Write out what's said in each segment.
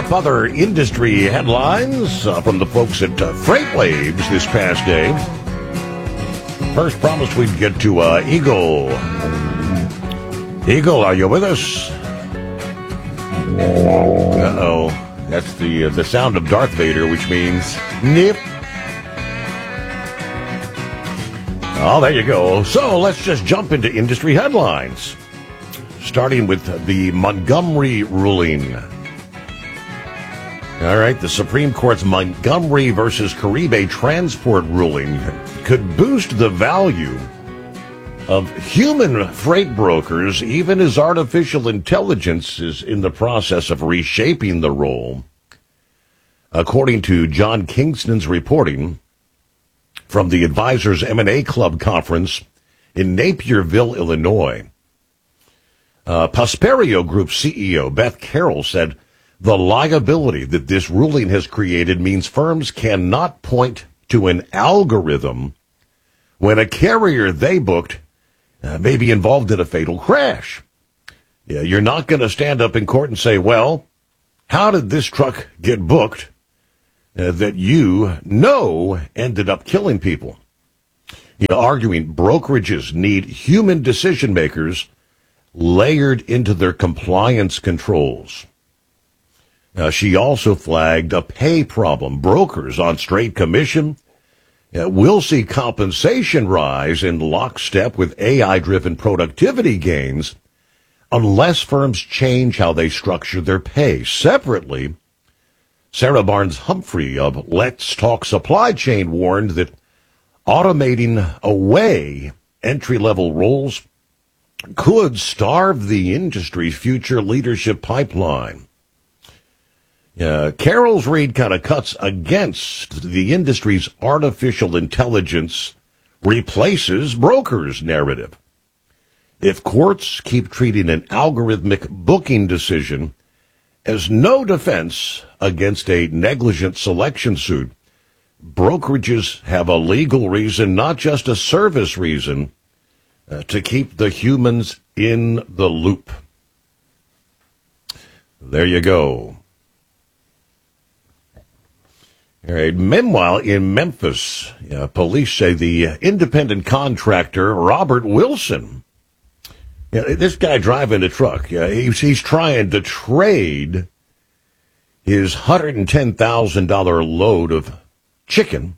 up other industry headlines from the folks at FreightWaves this past day. First, promised we'd get to Eagle. Eagle, are you with us? Uh-oh. That's the sound of Darth Vader, which means nip. Oh, there you go. So let's just jump into industry headlines, starting with the Montgomery ruling. All right, the Supreme Court's Montgomery versus Caribe transport ruling could boost the value of human freight brokers, even as artificial intelligence is in the process of reshaping the role. According to John Kingston's reporting from the Advisors M&A Club conference in Napierville, Illinois, Prosperio Group CEO Beth Carroll said the liability that this ruling has created means firms cannot point to an algorithm when a carrier they booked may be involved in a fatal crash. Yeah, you're not going to stand up in court and say, well, how did this truck get booked that you know ended up killing people? Arguing brokerages need human decision makers layered into their compliance controls. She also flagged a pay problem. Brokers on straight commission will see compensation rise in lockstep with AI-driven productivity gains unless firms change how they structure their pay. Separately, Sarah Barnes-Humphrey of Let's Talk Supply Chain warned that automating away entry-level roles could starve the industry's future leadership pipeline. Carroll's read kind of cuts against the industry's artificial intelligence replaces brokers' narrative. If courts keep treating an algorithmic booking decision as no defense against a negligent selection suit, brokerages have a legal reason, not just a service reason, to keep the humans in the loop. There you go. All right. Meanwhile, in Memphis, police say the independent contractor, Robert Wilson, this guy driving a truck, he's trying to trade his $110,000 load of chicken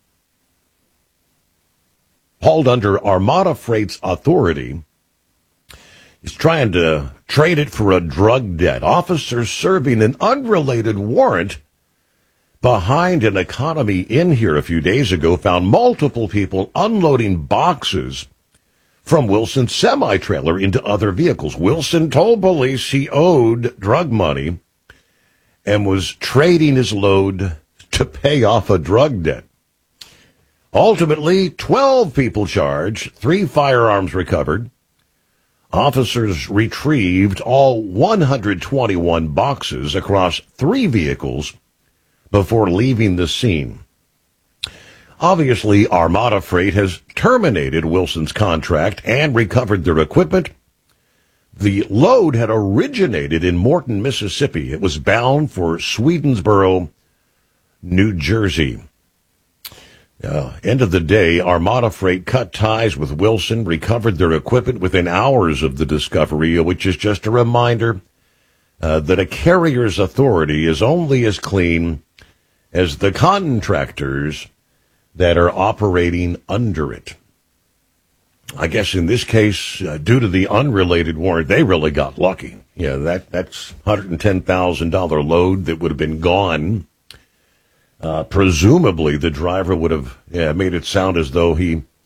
hauled under Armada Freight's authority. He's trying to trade it for a drug debt. Officers serving an unrelated warrant behind an Economy Inn here a few days ago found multiple people unloading boxes from Wilson's semi-trailer into other vehicles. Wilson told police he owed drug money and was trading his load to pay off a drug debt. Ultimately, 12 people charged, 3 firearms recovered. Officers retrieved all 121 boxes across 3 vehicles before leaving the scene. Obviously, Armada Freight has terminated Wilson's contract and recovered their equipment. The load had originated in Morton, Mississippi. It was bound for Swedensboro, New Jersey. End of the day, Armada Freight cut ties with Wilson, recovered their equipment within hours of the discovery, which is just a reminder that a carrier's authority is only as clean as the contractors that are operating under it. I guess in this case, due to the unrelated warrant, they really got lucky. That's $110,000 load that would have been gone. Presumably, the driver would have made it sound as though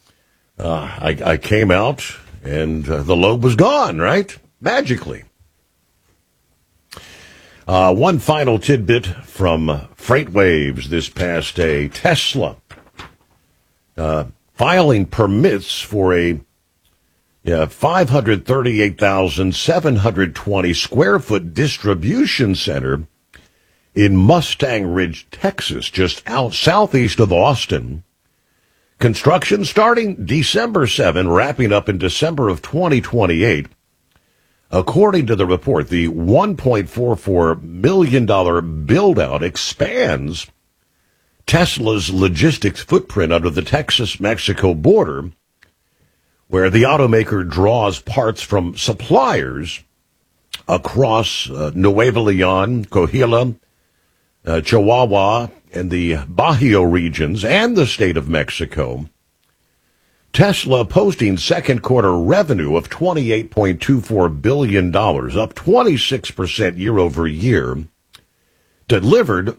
I came out and the load was gone, right? Magically. One final tidbit from FreightWaves this past day. Tesla filing permits for a 538,720 square foot distribution center in Mustang Ridge, Texas, just out southeast of Austin. Construction starting December 7, wrapping up in December of 2028. According to the report, the $1.44 million build-out expands Tesla's logistics footprint under the Texas-Mexico border, where the automaker draws parts from suppliers across Nuevo Leon, Coahuila, Chihuahua, and the Bajío regions, and the state of Mexico. Tesla posting second quarter revenue of $28.24 billion, up 26% year over year, delivered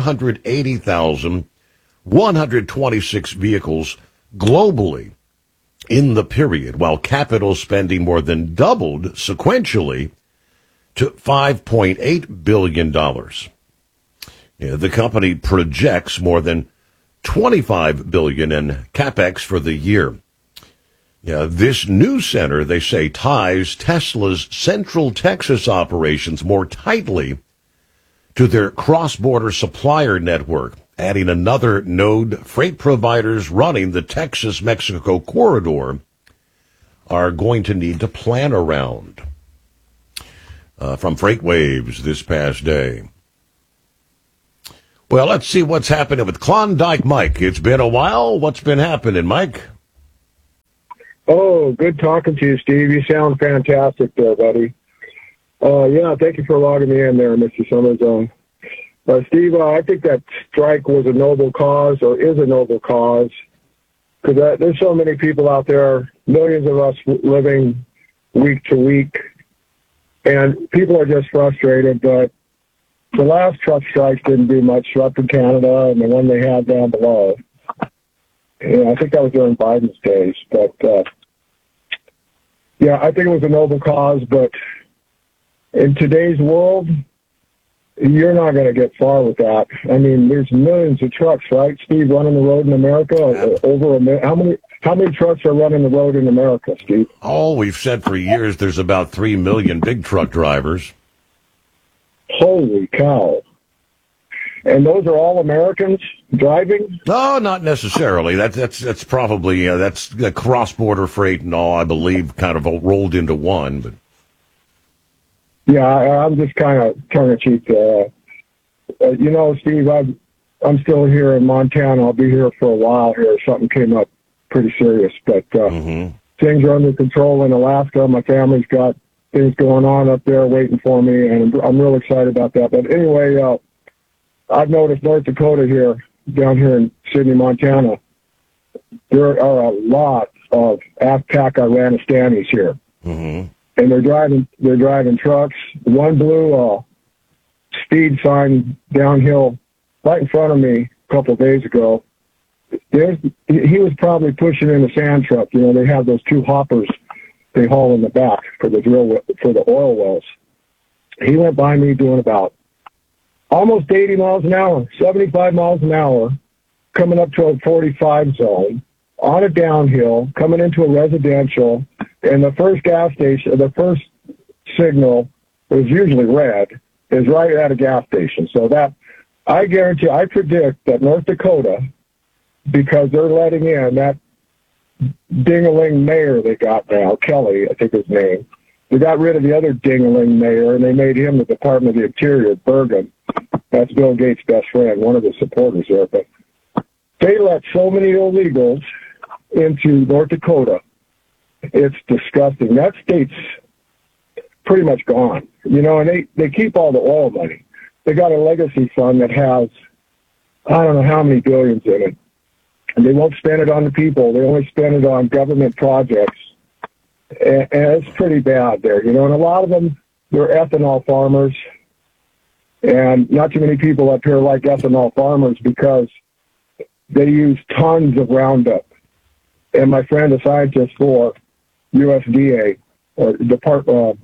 480,126 vehicles globally in the period, while capital spending more than doubled sequentially to $5.8 billion. The company projects more than $25 billion in capex for the year. This new center, they say, ties Tesla's Central Texas operations more tightly to their cross-border supplier network, adding another node. Freight providers running the Texas-Mexico corridor are going to need to plan around. From FreightWaves this past day. Well, let's see what's happening with Klondike Mike. It's been a while. What's been happening, Mike? Oh, good talking to you, Steve. You sound fantastic there, buddy. Yeah, thank you for logging me in there, Mr. Summers. Steve, I think that strike was a noble cause, or is a noble cause, because there's so many people out there, millions of us living week to week, and people are just frustrated. But the last truck strike didn't do much up in Canada, and the one they had down below. I think that was during Biden's days. But, yeah, I think it was a noble cause. But in today's world, you're not going to get far with that. I mean, there's millions of trucks, right, Steve, running the road in America? How many trucks are running the road in America, Steve? Oh, we've said for years there's about 3 million big truck drivers. Holy cow. And those are all Americans driving? No, not necessarily. That's probably, that's the cross-border freight and all, I believe, kind of rolled into one. But yeah, I'm just kind of tongue-in-cheek. Steve, I'm still here in Montana. I'll be here for a while here. Something came up pretty serious. But things are under control in Alaska. My family's got things going on up there waiting for me, and I'm real excited about that. But anyway, I've noticed North Dakota here, down here in Sidney, Montana, there are a lot of AFPAC Iranistanis here. Mm-hmm. And they're driving trucks. One blew a speed sign downhill right in front of me a couple of days ago. He was probably pushing in a sand truck. They have those two hoppers they haul in the back for the oil wells. He went by me doing about almost 80 miles an hour, 75 miles an hour, coming up to a 45 zone on a downhill, coming into a residential. And the first gas station, the first signal is usually red, is right at a gas station. So that, I predict that North Dakota, because they're letting in that ding-a-ling mayor they got now, Kelly, I think his name. They got rid of the other ding-a-ling mayor, and they made him the Department of the Interior, Bergen. That's Bill Gates' best friend, one of the supporters there. But they let so many illegals into North Dakota. It's disgusting. That state's pretty much gone, and they keep all the oil money. They got a legacy fund that has, I don't know how many billions in it, and they won't spend it on the people. They only spend it on government projects, and it's pretty bad there, and a lot of them, they're ethanol farmers, and not too many people up here like ethanol farmers because they use tons of Roundup. And my friend, a scientist for USDA, or Department,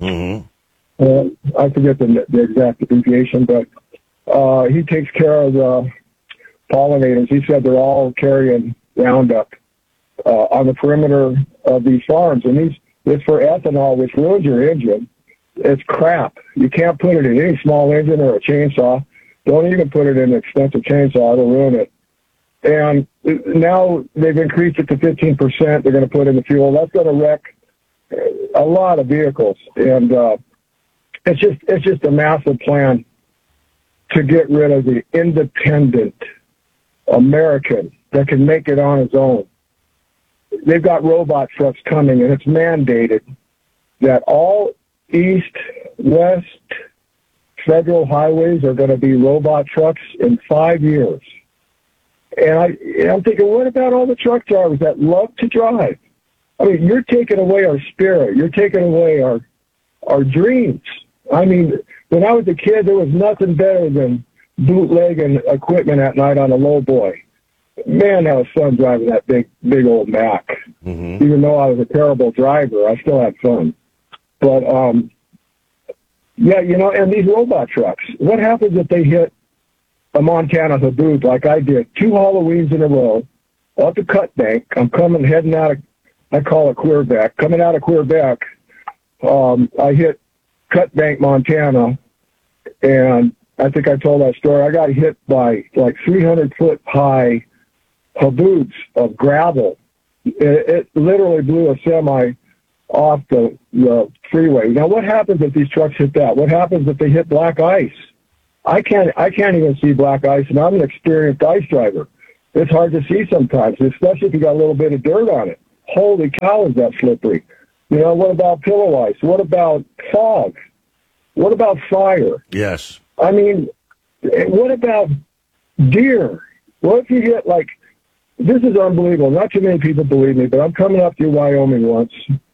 I forget the exact abbreviation, but he takes care of the pollinators. He said they're all carrying Roundup on the perimeter of these farms. And it's for ethanol, which ruins your engine. It's crap. You can't put it in any small engine or a chainsaw. Don't even put it in an expensive chainsaw. It'll ruin it. And now they've increased it to 15%. They're going to put in the fuel. That's going to wreck a lot of vehicles, and it's just a massive plan to get rid of the independent American that can make it on his own. They've got robot trucks coming, and it's mandated that all east, west federal highways are going to be robot trucks in 5 years. And I'm thinking, what about all the truck drivers that love to drive? I mean, you're taking away our spirit. You're taking away our dreams. I mean, when I was a kid, there was nothing better than bootlegging equipment at night on a lowboy. Man, that was fun driving that big old Mack. Mm-hmm. Even though I was a terrible driver, I still had fun. But, yeah, you know, and these robot trucks, what happens if they hit a Montana Haboot like I did 2 Halloweens in a row up the Cut Bank? I'm heading out of, I call it Quebec. Coming out of Quebec, I hit Cut Bank, Montana, and I think I told that story. I got hit by like 300-foot high Haboots of gravel. It literally blew a semi off the freeway. Now, what happens if these trucks hit that? What happens if they hit black ice? I can't even see black ice, and I'm an experienced ice driver. It's hard to see sometimes, especially if you got a little bit of dirt on it. Holy cow, is that slippery. You know, what about pillow ice? What about fog? What about fire? Yes. I mean, what about deer? What if you get, like, this is unbelievable. Not too many people believe me, but I'm coming up through Wyoming once,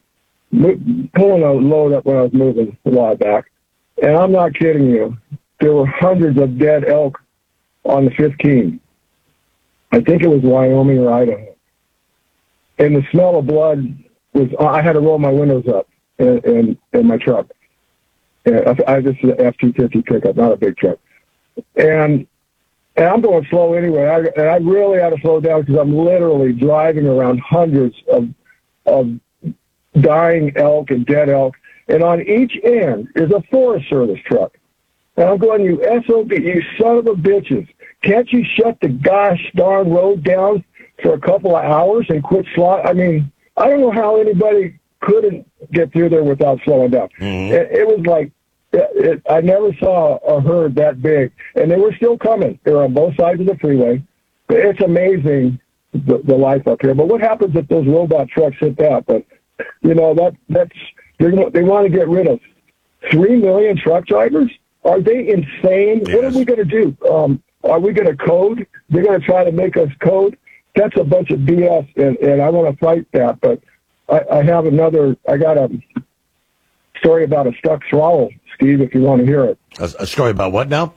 pulling a load up when I was moving a while back, and I'm not kidding you. There were hundreds of dead elk on the 15. I think it was Wyoming or Idaho. And the smell of blood was, I had to roll my windows up in my truck. This is an F-250 pickup, not a big truck. And I'm going slow anyway. I really had to slow down because I'm literally driving around hundreds of dying elk and dead elk. And on each end is a Forest Service truck. And I'm going, you SOB, you son of a bitches. Can't you shut the gosh darn road down for a couple of hours and quit slot? I mean, I don't know how anybody couldn't get through there without slowing down. Mm-hmm. It was like, I never saw a herd that big. And they were still coming. They were on both sides of the freeway. It's amazing, the life up here. But what happens if those robot trucks hit that? But, you know, they want to get rid of 3 million truck drivers? Are they insane? Yes. What are we going to do? Are we going to code? They're going to try to make us code? That's a bunch of BS, and I want to fight that. But I got a story about a stuck throttle, Steve, if you want to hear it. A story about what now?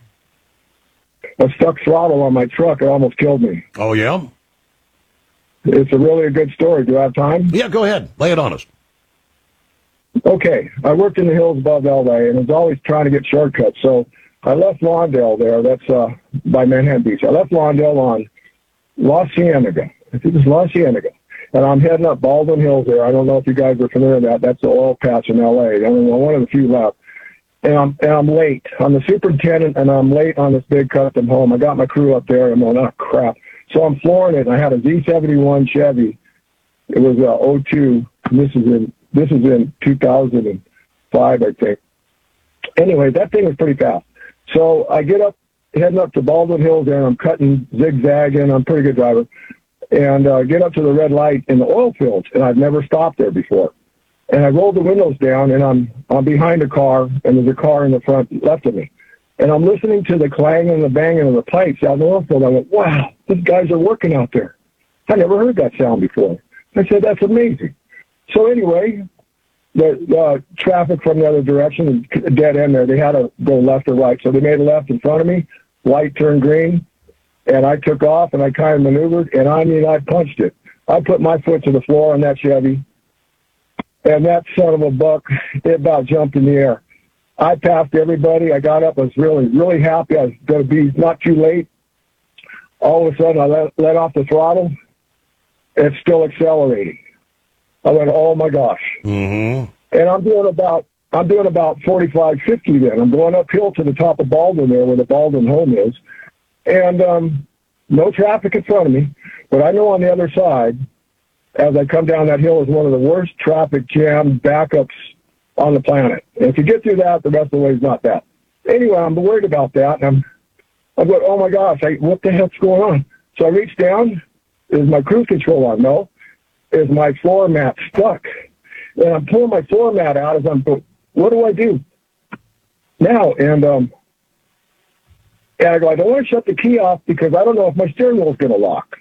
A stuck throttle on my truck. It almost killed me. Oh, yeah? It's a good story. Do I have time? Yeah, go ahead. Lay it on us. Okay, I worked in the hills above L.A. and was always trying to get shortcuts. So I left Lawndale there. That's by Manhattan Beach. I left Lawndale on La Cienega. I think it's La Cienega. And I'm heading up Baldwin Hills there. I don't know if you guys are familiar with that. That's the oil patch in L.A. Only one of the few left. And I'm late. I'm the superintendent, and I'm late on this big custom home. I got my crew up there, and I'm going, oh, crap. So I'm flooring it, and I had a Z71 Chevy. It was 02. This is in 2005, I think. Anyway, that thing was pretty fast. So I get up, heading up to Baldwin Hills there, and I'm cutting, zigzagging. I'm a pretty good driver. And get up to the red light in the oil fields, and I've never stopped there before. And I rolled the windows down, and I'm behind a car, and there's a car in the front left of me. And I'm listening to the clanging and the banging of the pipes out in the oil field. I went, wow, these guys are working out there. I never heard that sound before. I said, that's amazing. So anyway, the traffic from the other direction, dead end there, they had to go left or right. So they made a left in front of me, light turned green, and I took off, and I kind of maneuvered, and I punched it. I put my foot to the floor on that Chevy, and that son of a buck, it about jumped in the air. I passed everybody. I got up. I was really, really happy. I was going to be not too late. All of a sudden, I let off the throttle. It's still accelerating. I went, oh my gosh. Mm-hmm. And I'm doing about 45, 50 then. I'm going uphill to the top of Baldwin there where the Baldwin home is. And no traffic in front of me. But I know on the other side, as I come down that hill is one of the worst traffic jam backups on the planet. And if you get through that, the rest of the way is not bad. Anyway, I'm worried about that, and I'm going, oh my gosh, what the heck's going on? So I reach down. Is my cruise control on? No. Is my floor mat stuck? And I'm pulling my floor mat out as I'm going, what do I do now? And I go, I don't want to shut the key off because I don't know if my steering wheel is going to lock.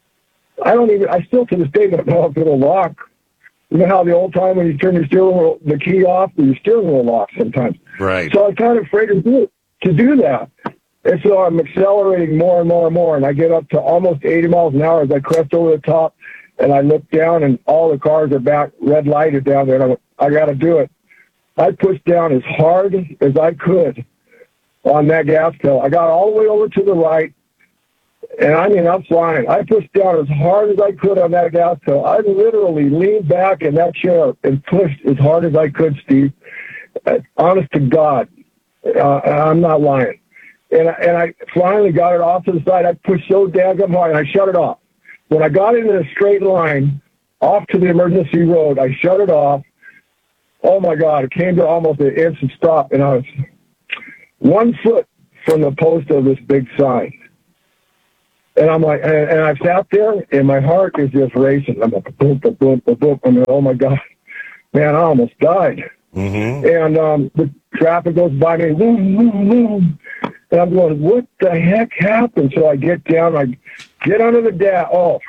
I still to this day don't know if it'll lock. You know how the old time when you turn your steering wheel, the key off, your steering wheel locks sometimes. Right. So I'm kind of afraid to do that. And so I'm accelerating more and more and more, and I get up to almost 80 miles an hour as I crest over the top, and I look down, and all the cars are back, red lighted down there, and I went, I got to do it. I pushed down as hard as I could on that gas pedal. I got all the way over to the right, and I mean, I'm flying. I pushed down as hard as I could on that gas pedal. I literally leaned back in that chair and pushed as hard as I could, Steve. Honest to God, I'm not lying. And I finally got it off to the side. I pushed so daggum hard, and I shut it off. When I got into a straight line off to the emergency road, I shut it off. Oh, my God, it came to almost an instant stop, and I was 1 foot from the post of this big sign. And I'm like, and I sat there, and my heart is just racing. I'm like, boom, boom, boom, boom, boom. I'm like, oh, my God. Man, I almost died. Mm-hmm. And the traffic goes by me, boom, boom, boom. And I'm going, what the heck happened? So I get down, I get under the dash. Oh,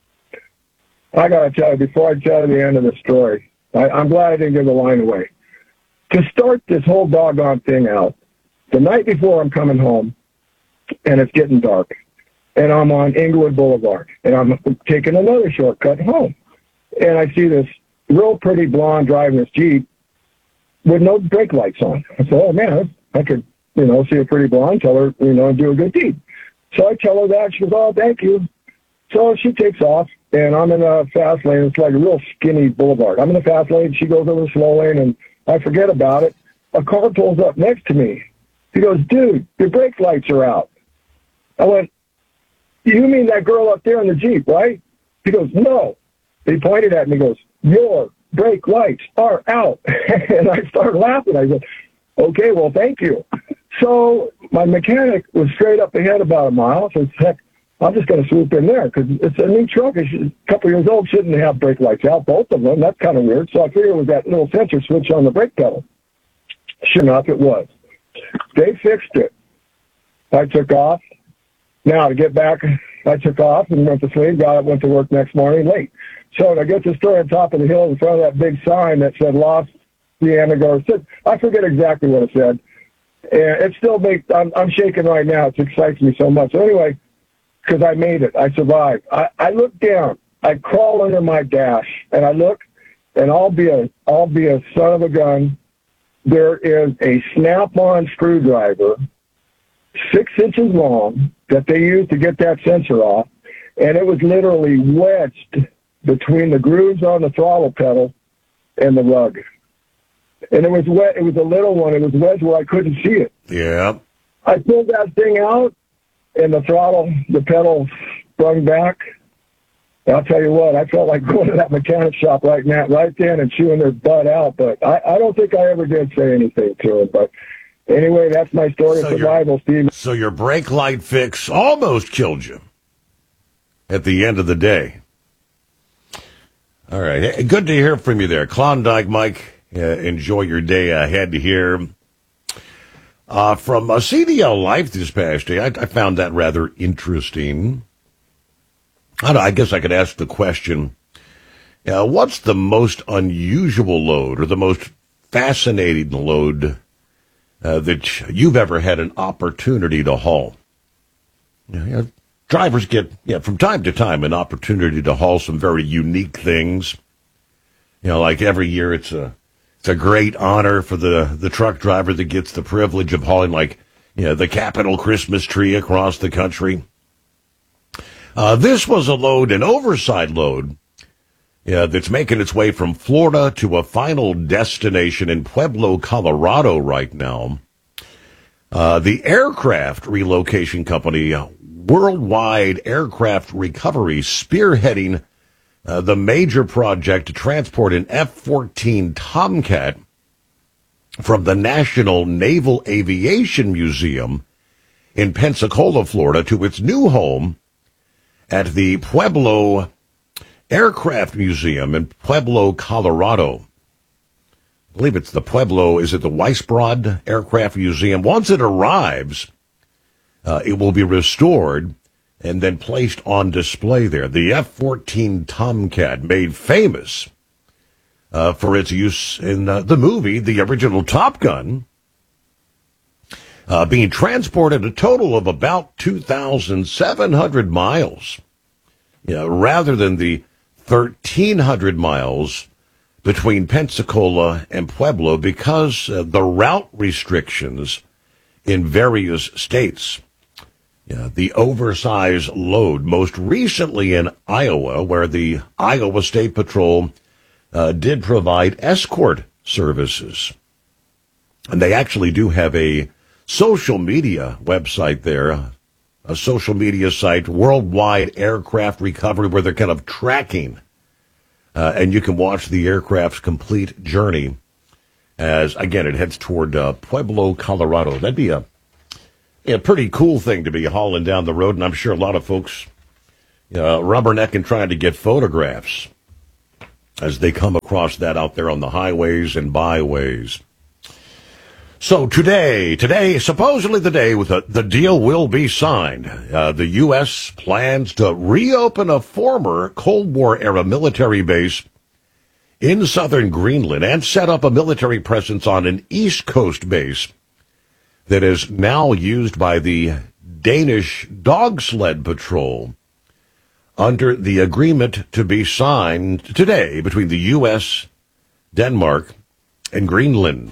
I got to tell you, before I tell you the end of the story, I'm glad I didn't give the line away. To start this whole doggone thing out, the night before I'm coming home, and it's getting dark, and I'm on Inglewood Boulevard, and I'm taking another shortcut home. And I see this real pretty blonde driving this Jeep with no brake lights on. I said, oh, man, I could, see a pretty blonde, tell her, do a good deed. So I tell her that. She goes, oh, thank you. So she takes off, and I'm in a fast lane. It's like a real skinny boulevard. I'm in the fast lane. She goes over the slow lane, and I forget about it. A car pulls up next to me. He goes, dude, your brake lights are out. I went, you mean that girl up there in the Jeep, right? He goes, no. He pointed at me and goes, your brake lights are out. And I started laughing. I said, okay, well, thank you. So my mechanic was straight up ahead about a mile. So heck, I'm just going to swoop in there because it's a new truck. It's a couple years old. Shouldn't have brake lights out, both of them. That's kind of weird. So I figured it was that little sensor switch on the brake pedal. Sure enough, it was. They fixed it. I took off. Now, to get back, I took off and went to sleep. Went to work next morning late. So I get to store on top of the hill in front of that big sign that said Los Cienegos. I forget exactly what it said. And it still makes, I'm shaking right now. It excites me so much. So anyway, because I made it. I survived. I look down. I crawl under my dash, and I look, and I'll be a son of a gun. There is a snap-on screwdriver, 6 inches long, that they use to get that sensor off, and it was literally wedged between the grooves on the throttle pedal and the rug. And it was wet. It was a little one. It was wedged where I couldn't see it. Yeah. I pulled that thing out, and the pedal sprung back. And I'll tell you what, I felt like going to that mechanic shop right then and chewing their butt out. But I don't think I ever did say anything to him. But anyway, that's my story of survival, Steve. So your brake light fix almost killed you at the end of the day. All right. Hey, good to hear from you there. Klondike Mike, enjoy your day ahead here. From CDL Life this past day, I found that rather interesting. I guess I could ask the question, what's the most unusual load or the most fascinating load that you've ever had an opportunity to haul? Drivers get, from time to time, an opportunity to haul some very unique things. Like every year it's a great honor for the truck driver that gets the privilege of hauling, the Capitol Christmas tree across the country. This was a load, an oversized load, that's making its way from Florida to a final destination in Pueblo, Colorado right now. The aircraft relocation company, Worldwide Aircraft Recovery, spearheading the major project to transport an F-14 Tomcat from the National Naval Aviation Museum in Pensacola, Florida, to its new home at the Pueblo Aircraft Museum in Pueblo, Colorado. I believe it's the Pueblo, is it the Weisbrod Aircraft Museum? Once it arrives, it will be restored and then placed on display there. The F-14 Tomcat, made famous for its use in the movie, the original Top Gun, being transported a total of about 2,700 miles, rather than the 1,300 miles between Pensacola and Pueblo because the route restrictions in various states. The oversized load, most recently in Iowa, where the Iowa State Patrol did provide escort services. And they actually do have a social media website there, a social media site, Worldwide Aircraft Recovery, where they're kind of tracking. And you can watch the aircraft's complete journey as, again, it heads toward Pueblo, Colorado. That'd be a pretty cool thing to be hauling down the road, and I'm sure a lot of folks rubbernecking trying to get photographs as they come across that out there on the highways and byways. So today, supposedly the day with the deal will be signed. The U.S. plans to reopen a former Cold War-era military base in southern Greenland and set up a military presence on an East Coast base that is now used by the Danish Dog Sled Patrol under the agreement to be signed today between the U.S., Denmark, and Greenland.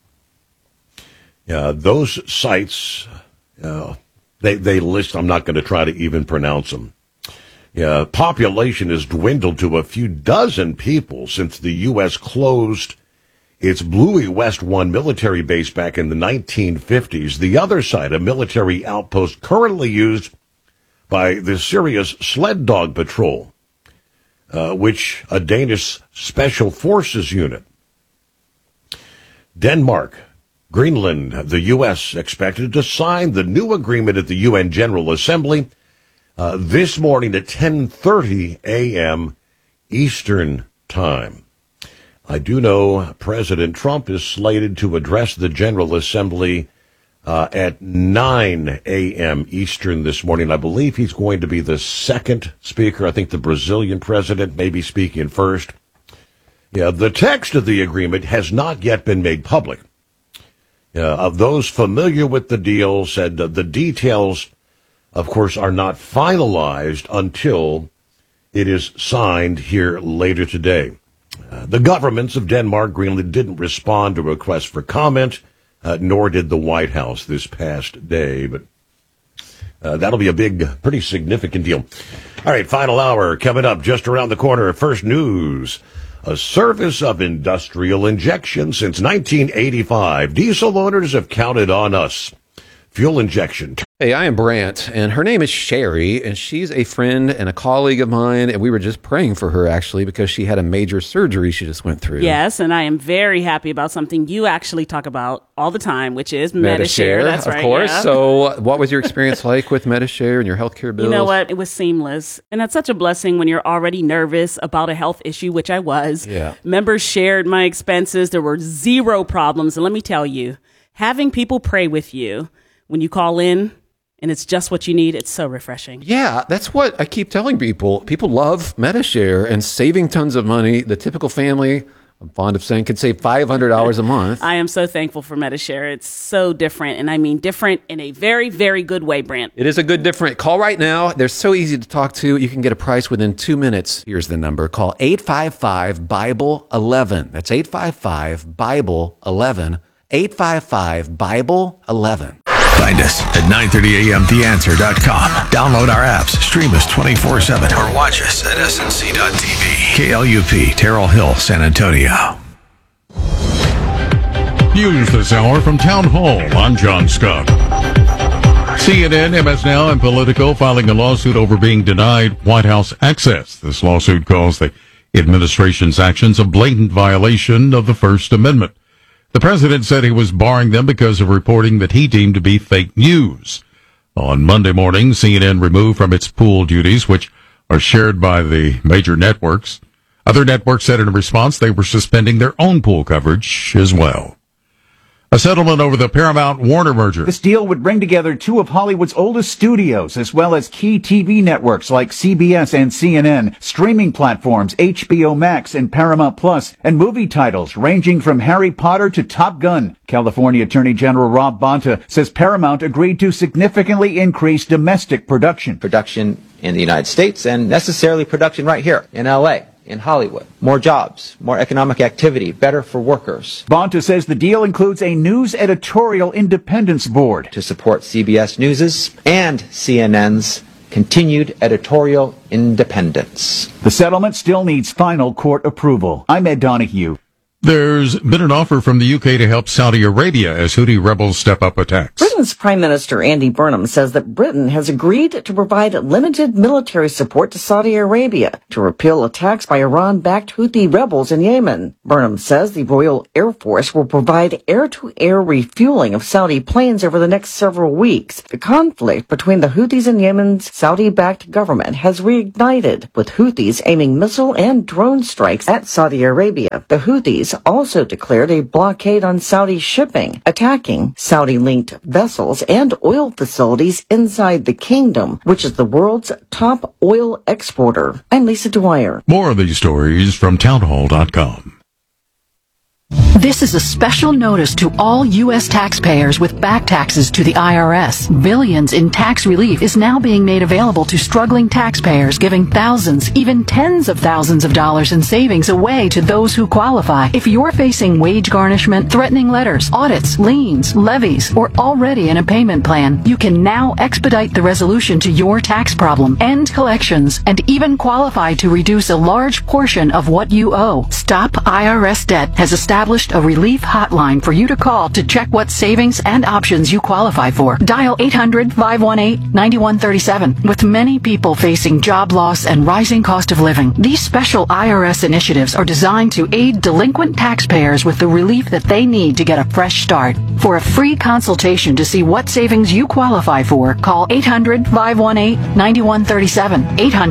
Those sites, they list, I'm not going to try to even pronounce them. Population has dwindled to a few dozen people since the U.S. closed its Bluey West 1 military base back in the 1950s. The other site, a military outpost currently used by the Syria's Sled Dog Patrol, which a Danish Special Forces unit. Denmark, Greenland, the U.S. expected to sign the new agreement at the UN General Assembly this morning at 10:30 a.m. Eastern Time. I do know President Trump is slated to address the General Assembly at 9 a.m. Eastern this morning. I believe he's going to be the second speaker. I think the Brazilian president may be speaking first. The text of the agreement has not yet been made public. Of those familiar with the deal said the details, of course, are not finalized until it is signed here later today. The governments of Denmark, Greenland didn't respond to requests for comment, nor did the White House this past day, but that'll be a big, pretty significant deal. All right, final hour coming up just around the corner. First news. A service of industrial injection since 1985. Diesel owners have counted on us. Fuel injection. Hey, I am Brant, and her name is Sherry, and she's a friend and a colleague of mine, and we were just praying for her, actually, because she had a major surgery she just went through. Yes, and I am very happy about something you actually talk about all the time, which is Medi-Share. That's right, of course. Yeah. So what was your experience like with Medi-Share and your healthcare bills? You know what? It was seamless, and that's such a blessing when you're already nervous about a health issue, which I was. Yeah. Members shared my expenses. There were zero problems, and let me tell you, having people pray with you when you call in, and it's just what you need, it's so refreshing. Yeah, that's what I keep telling people. People love Medi-Share and saving tons of money. The typical family, I'm fond of saying, can save $500 a month. I am so thankful for Medi-Share. It's so different, and I mean different in a very, very good way, Brant. It is a good different. Call right now. They're so easy to talk to. You can get a price within 2 minutes. Here's the number. Call 855-BIBLE-11. That's 855-BIBLE-11. 855-BIBLE-11. Find us at 930amtheanswer.com. Download our apps, stream us 24/7, or watch us at snc.tv. KLUP, Terrell Hill, San Antonio. News this hour from Town Hall. I'm John Scott. CNN, MS Now, and Politico filing a lawsuit over being denied White House access. This lawsuit calls the administration's actions a blatant violation of the First Amendment. The president said he was barring them because of reporting that he deemed to be fake news. On Monday morning, CNN removed from its pool duties, which are shared by the major networks. Other networks said in response they were suspending their own pool coverage as well. A settlement over the Paramount-Warner merger. This deal would bring together two of Hollywood's oldest studios, as well as key TV networks like CBS and CNN, streaming platforms HBO Max and Paramount Plus, and movie titles ranging from Harry Potter to Top Gun. California Attorney General Rob Bonta says Paramount agreed to significantly increase domestic production. Production in the United States and necessarily production right here in L.A., in Hollywood. More jobs, more economic activity, better for workers. Bonta says the deal includes a news editorial independence board to support CBS News's and CNN's continued editorial independence. The settlement still needs final court approval. I'm Ed Donahue. There's been an offer from the UK to help Saudi Arabia as Houthi rebels step up attacks. Britain's Prime Minister Andy Burnham says that Britain has agreed to provide limited military support to Saudi Arabia to repel attacks by Iran-backed Houthi rebels in Yemen. Burnham says the Royal Air Force will provide air-to-air refueling of Saudi planes over the next several weeks. The conflict between the Houthis and Yemen's Saudi-backed government has reignited, with Houthis aiming missile and drone strikes at Saudi Arabia. The Houthis also declared a blockade on Saudi shipping, attacking Saudi-linked vessels and oil facilities inside the kingdom, which is the world's top oil exporter. I'm Lisa Dwyer. More of these stories from townhall.com. This is a special notice to all U.S. taxpayers with back taxes to the IRS. Billions in tax relief is now being made available to struggling taxpayers, giving thousands, even tens of thousands of dollars in savings away to those who qualify. If you're facing wage garnishment, threatening letters, audits, liens, levies, or already in a payment plan, you can now expedite the resolution to your tax problem, end collections, and even qualify to reduce a large portion of what you owe. Stop IRS Debt has established a relief hotline for you to call to check what savings and options you qualify for. Dial 800-518-9137. With many people facing job loss and rising cost of living, these special IRS initiatives are designed to aid delinquent taxpayers with the relief that they need to get a fresh start. For a free consultation to see what savings you qualify for, call 800-518-9137.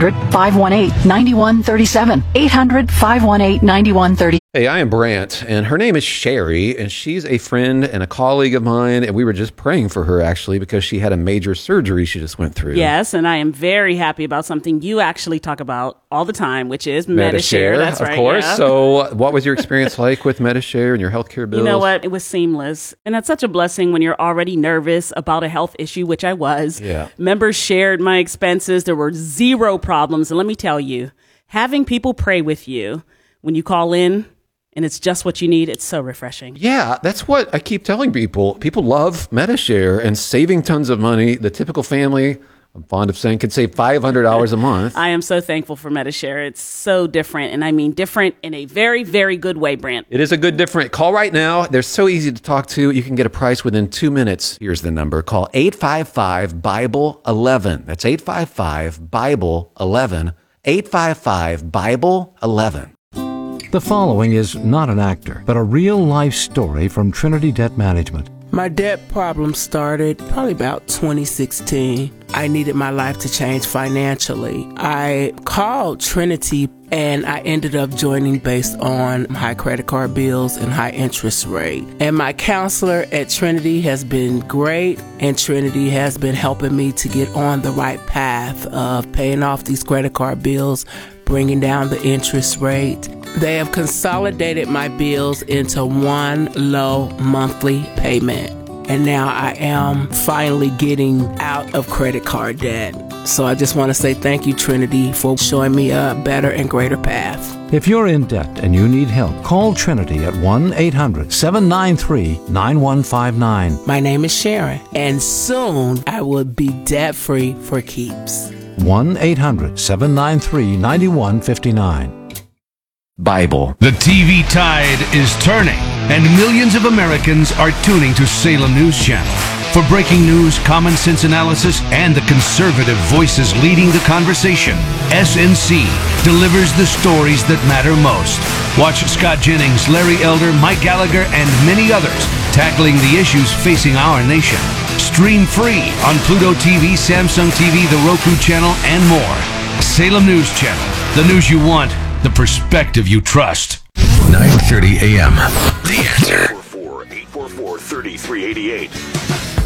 800-518-9137. 800-518-9137. Hey, I am Brant, and her name is Sherry, and she's a friend and a colleague of mine, and we were just praying for her, actually, because she had a major surgery she just went through. Yes, and I am very happy about something you actually talk about all the time, which is Medi-Share. That's right. Of course. Yeah. So what was your experience like with Medi-Share and your healthcare bills? You know what? It was seamless. And that's such a blessing when you're already nervous about a health issue, which I was. Yeah. Members shared my expenses. There were zero problems. And let me tell you, having people pray with you when you call in, and it's just what you need, it's so refreshing. Yeah, that's what I keep telling people. People love Medi-Share and saving tons of money. The typical family, I'm fond of saying, could save $500 a month. I am so thankful for Medi-Share. It's so different, and I mean different in a very, very good way, Brant. It is a good different. Call right now. They're so easy to talk to. You can get a price within 2 minutes. Here's the number. Call 855-BIBLE-11. That's 855-BIBLE-11. 855-BIBLE-11. The following is not an actor, but a real-life story from Trinity Debt Management. My debt problem started probably about 2016. I needed my life to change financially. I called Trinity and I ended up joining based on high credit card bills and high interest rate. And my counselor at Trinity has been great, and Trinity has been helping me to get on the right path of paying off these credit card bills, bringing down the interest rate. They have consolidated my bills into one low monthly payment. And now I am finally getting out of credit card debt. So I just want to say thank you, Trinity, for showing me a better and greater path. If you're in debt and you need help, call Trinity at 1-800-793-9159. My name is Sharon, and soon I will be debt-free for keeps. 1-800-793-9159. Bible. The TV tide is turning, and millions of Americans are tuning to Salem News Channel. For breaking news, common sense analysis, and the conservative voices leading the conversation, SNC delivers the stories that matter most. Watch Scott Jennings, Larry Elder, Mike Gallagher, and many others tackling the issues facing our nation. Stream free on Pluto TV, Samsung TV, the Roku channel, and more. Salem News Channel. The news you want, the perspective you trust. 9:30 a.m. The Answer. 844-844-3388.